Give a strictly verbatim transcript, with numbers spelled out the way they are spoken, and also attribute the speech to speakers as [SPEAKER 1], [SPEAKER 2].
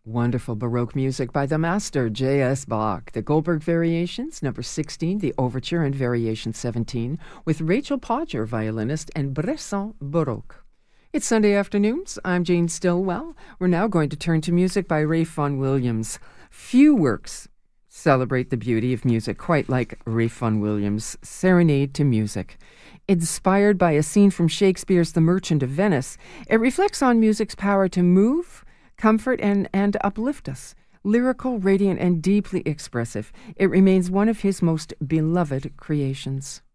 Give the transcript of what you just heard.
[SPEAKER 1] Wonderful Baroque music by the master J S. Bach. The Goldberg Variations, number sixteen, the Overture and Variation seventeen, with Rachel Podger, violinist, and Bresson Baroque. It's Sunday afternoons. I'm Jane Stillwell. We're now going to turn to music by Ralph Vaughan Williams. Few works celebrate the beauty of music quite like Ralph Vaughan Williams' Serenade to Music. Inspired by a scene from Shakespeare's The Merchant of Venice, it reflects on music's power to move, comfort, and, and uplift us. Lyrical, radiant, and deeply expressive, it remains one of his most beloved creations.